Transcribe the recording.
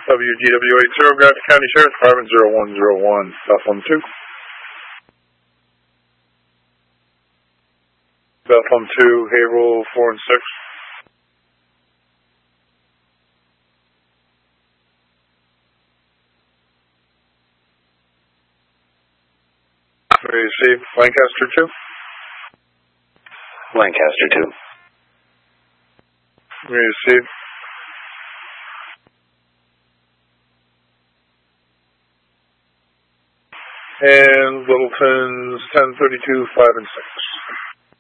WGW80, Grafton County Sheriff's Department 0101, Bethlehem 2. Bethlehem 2, Haverhill 4 and 6. Received. Lancaster 2. Lancaster 2. Received. And Littleton's 1032, 5 and 6.